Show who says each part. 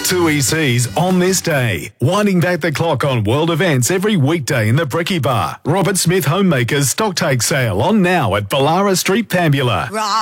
Speaker 1: Tui Seas on this day. Winding back the clock on world events every weekday in the Bricky Bar. Robert Smith Homemakers Stocktake Sale on now at Ballara Street, Pambula.